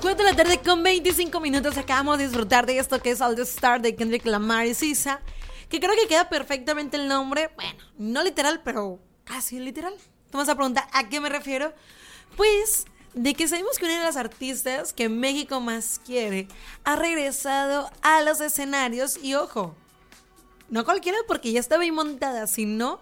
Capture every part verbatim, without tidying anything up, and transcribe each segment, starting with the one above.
cuatro de la tarde con veinticinco minutos. Acabamos de disfrutar de esto que es All the Star de Kendrick Lamar y S Z A, que creo que queda perfectamente el nombre. Bueno, no literal, pero casi literal. Te vas a preguntar a qué me refiero. Pues de que sabemos que una de las artistas que México más quiere ha regresado a los escenarios. Y ojo, no cualquiera porque ya estaba ahí montada, sino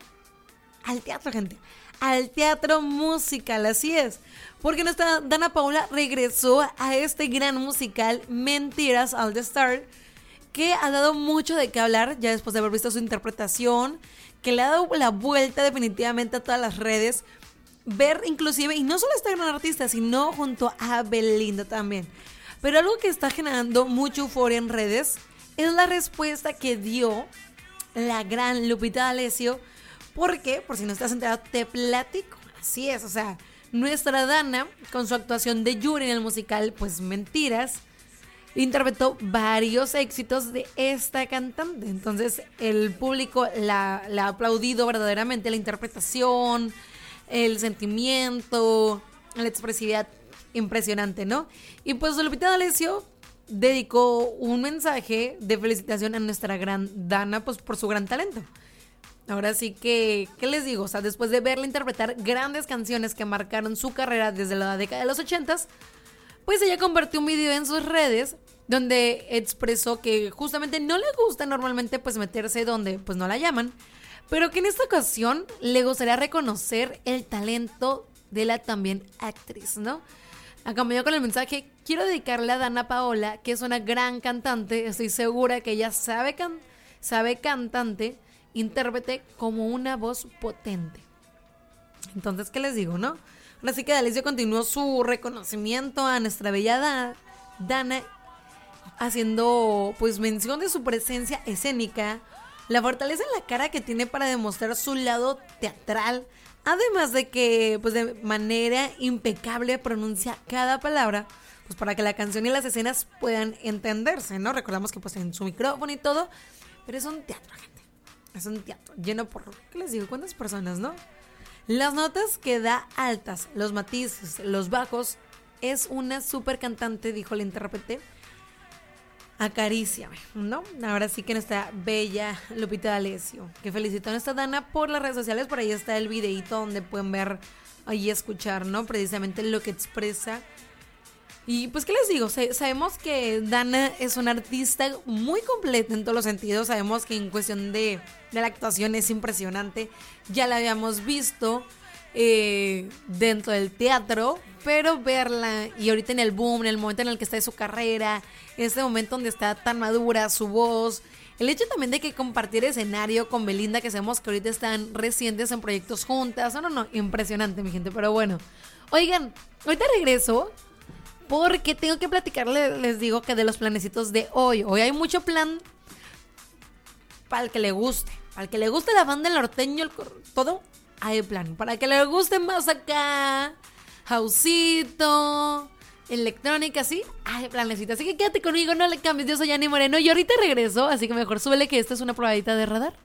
al teatro, gente. Al teatro musical, así es. Porque nuestra Dana Paola regresó a este gran musical Mentiras All the Star, que ha dado mucho de qué hablar ya después de haber visto su interpretación, que le ha dado la vuelta definitivamente a todas las redes. Ver inclusive, y no solo esta gran artista, sino junto a Belinda también. Pero algo que está generando mucha euforia en redes es la respuesta que dio la gran Lupita D'Alessio. Porque, por si no estás enterado, te platico. Así es, o sea, nuestra Dana, con su actuación de Yuri en el musical, pues Mentiras, interpretó varios éxitos de esta cantante. Entonces, el público la, la ha aplaudido verdaderamente la interpretación, el sentimiento, la expresividad impresionante, ¿no? Y pues Lupita D'Alessio dedicó un mensaje de felicitación a nuestra gran Dana, pues por su gran talento. Ahora sí que, ¿qué les digo? O sea, después de verla interpretar grandes canciones que marcaron su carrera desde la década de los ochentas, pues ella compartió un video en sus redes donde expresó que justamente no le gusta normalmente pues meterse donde pues no la llaman, pero que en esta ocasión le gustaría reconocer el talento de la también actriz, ¿no? Acompañado con el mensaje, quiero dedicarle a Dana Paola, que es una gran cantante, estoy segura que ella sabe, can- sabe cantante, intérprete como una voz potente. Entonces, ¿qué les digo, no? Ahora sí que D'Alessio continuó su reconocimiento a nuestra bella da- Dana, haciendo pues mención de su presencia escénica, la fortaleza en la cara que tiene para demostrar su lado teatral, además de que pues de manera impecable pronuncia cada palabra, pues para que la canción y las escenas puedan entenderse, ¿no? Recordamos que pues en su micrófono y todo, pero es un teatro, gente. Es un teatro lleno por, ¿qué les digo? ¿Cuántas personas, no? Las notas que da altas, los matices, los bajos, es una súper cantante, dijo el intérprete. Acaríciame, ¿no? Ahora sí que nuestra bella Lupita D'Alessio, que felicitó a nuestra Dana por las redes sociales. Por ahí está el videito donde pueden ver y escuchar, ¿no? Precisamente lo que expresa. Y pues, ¿qué les digo? Sabemos que Dana es una artista muy completa en todos los sentidos. Sabemos que en cuestión de, de la actuación es impresionante. Ya la habíamos visto eh, dentro del teatro, pero verla y ahorita en el boom, en el momento en el que está de su carrera, en este momento donde está tan madura su voz, el hecho también de que compartir escenario con Belinda, que sabemos que ahorita están recientes en proyectos juntas. No, no, no, impresionante, mi gente. Pero bueno, oigan, ahorita regreso porque tengo que platicarles, les digo que de los planecitos de hoy. Hoy hay mucho plan para el que le guste. Para el que le guste la banda, el norteño, el cor- todo, hay plan. Para el que le guste más acá, houseito, electrónica, sí, hay planecito. Así que quédate conmigo, no le cambies. Yo soy Ani Moreno y ahorita regreso, así que mejor súbele que esta es una probadita de Radar.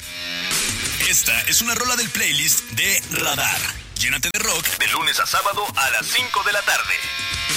Esta es una rola del playlist de Radar. Llénate de rock de lunes a sábado a las cinco de la tarde.